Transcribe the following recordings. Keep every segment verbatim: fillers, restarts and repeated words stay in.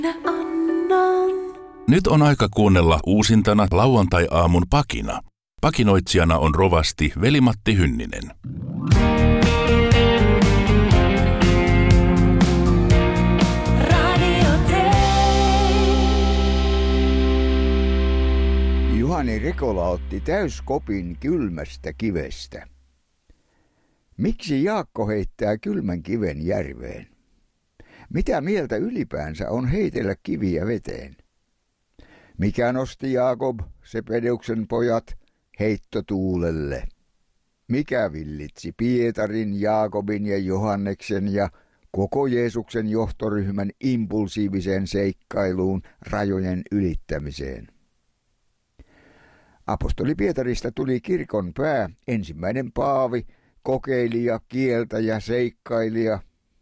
Nyt on aika kuunnella uusintana lauantai-aamun pakina. Pakinoitsijana on rovasti Veli-Matti Hynninen. Juhani Rekola otti täyskopin kylmästä kivestä. Miksi Jaakko heittää kylmän kiven järveen? Mitä mieltä ylipäänsä on heitellä kiviä veteen? Mikä nosti Jaakob, Sebedeuksen pojat, heittotuulelle? Mikä villitsi Pietarin, Jaakobin ja Johanneksen ja koko Jeesuksen johtoryhmän impulsiiviseen seikkailuun rajojen ylittämiseen? Apostoli Pietarista tuli kirkon pää, ensimmäinen paavi, kokeilija, kieltäjä, seikkailija.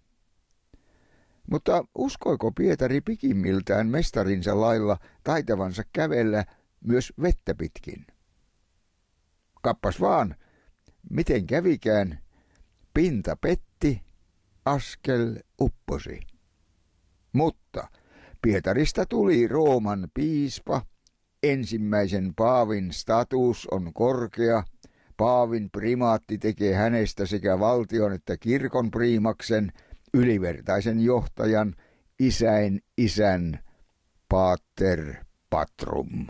Mutta uskoiko Pietari pikimmiltään mestarinsa lailla taitavansa kävellä myös vettä pitkin? Kappas vaan, miten kävikään, pinta petti, askel upposi. Mutta Pietarista tuli Rooman piispa, ensimmäisen paavin status on korkea, paavin primaatti tekee hänestä sekä valtion että kirkon priimaksen, ylivertaisen johtajan, isäin isän, pater patrum.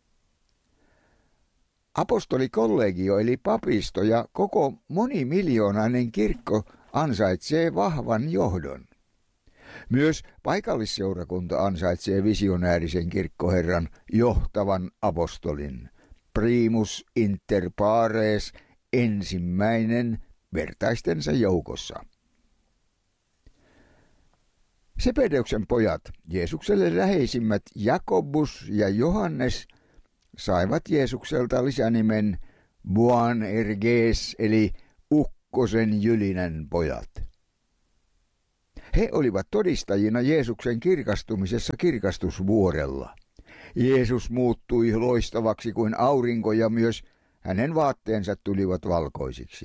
Apostolikollegio eli papisto ja koko monimiljoonainen kirkko ansaitsee vahvan johdon. Myös paikallisseurakunta ansaitsee visionäärisen kirkkoherran johtavan apostolin, primus inter pares, ensimmäinen vertaistensa joukossa. Sebedeuksen pojat, Jeesukselle läheisimmät Jakobus ja Johannes, saivat Jeesukselta lisänimen Boanerges eli ukkosen jylinän pojat. He olivat todistajina Jeesuksen kirkastumisessa kirkastusvuorella. Jeesus muuttui loistavaksi kuin aurinko ja myös hänen vaatteensa tulivat valkoisiksi.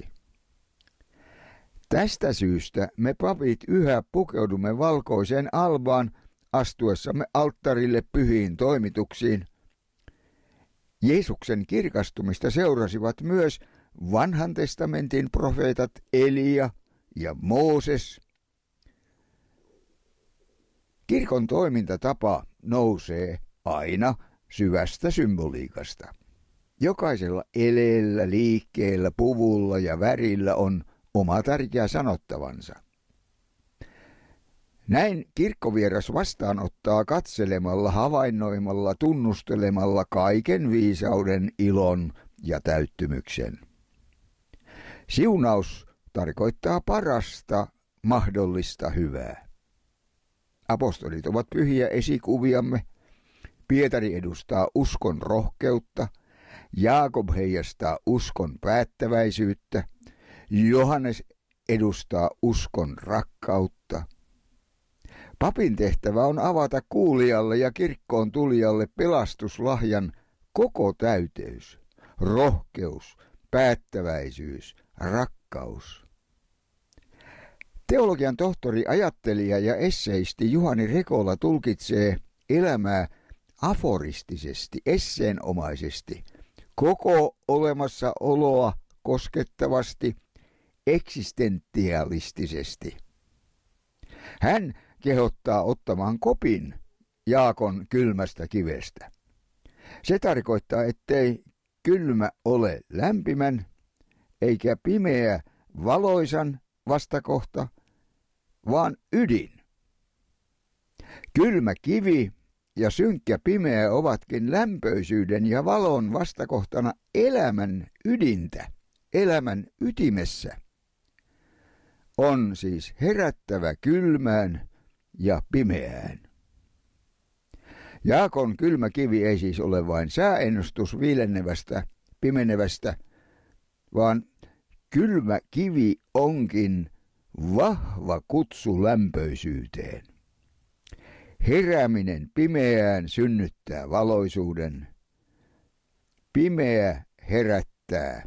Tästä syystä me papit yhä pukeudumme valkoiseen albaan astuessamme alttarille pyhiin toimituksiin. Jeesuksen kirkastumista seurasivat myös vanhan testamentin profeetat Elia ja Mooses. Kirkon toimintatapa nousee aina syvästä symboliikasta. Jokaisella eleellä, liikkeellä, puvulla ja värillä on oma tärkeä sanottavansa. Näin kirkkovieras vastaanottaa katselemalla, havainnoimalla, tunnustelemalla kaiken viisauden, ilon ja täyttymyksen. Siunaus tarkoittaa parasta mahdollista hyvää. Apostolit ovat pyhiä esikuviamme. Pietari edustaa uskon rohkeutta, Jaakob heijastaa uskon päättäväisyyttä, Johannes edustaa uskon rakkautta. Papin tehtävä on avata kuulijalle ja kirkkoon tulijalle pelastuslahjan koko täyteys, rohkeus, päättäväisyys, rakkaus. Teologian tohtori, ajattelija ja esseisti Juhani Rekola tulkitsee elämää aforistisesti, esseenomaisesti, koko olemassaoloa koskettavasti, eksistentialistisesti. Hän kehottaa ottamaan kopin Jaakon kylmästä kivestä. Se tarkoittaa, ettei kylmä ole lämpimän, eikä pimeä valoisan vastakohta, vaan ydin. Kylmä kivi ja synkkä pimeä ovatkin lämpöisyyden ja valon vastakohtana elämän ydintä, elämän ytimessä. On siis herättävä kylmään ja pimeään. Jaakon kylmä kivi ei siis ole vain sääennustus viilennevästä, pimenevästä, vaan kylmä kivi onkin vahva kutsu lämpöisyyteen. Herääminen pimeään synnyttää valoisuuden. Pimeä herättää.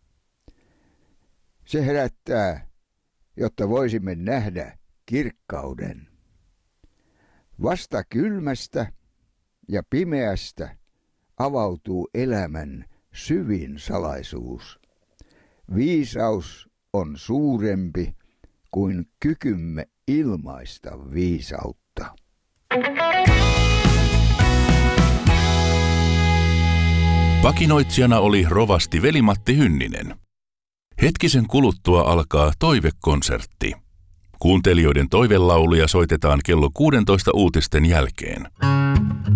Se herättää, jotta voisimme nähdä kirkkauden. Vasta kylmästä ja pimeästä avautuu elämän syvin salaisuus. Viisaus on suurempi kuin kykymme ilmaista viisautta. Pakinoitsijana oli rovasti Veli-Matti Hynninen. Hetkisen kuluttua alkaa toivekonsertti. Kuuntelijoiden toivelauluja soitetaan kello kuusitoista uutisten jälkeen.